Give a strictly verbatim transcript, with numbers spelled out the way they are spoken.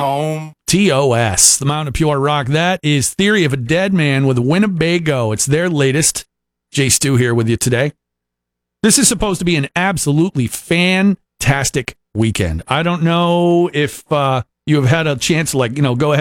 home. T O S, the Mountain of Pure Rock. That is Theory of a Dead Man with Winnebago. It's their latest. Jay Stu here with you today. This is supposed to be an absolutely fantastic weekend. I don't know if uh, you have had a chance to, like, you know, go ahead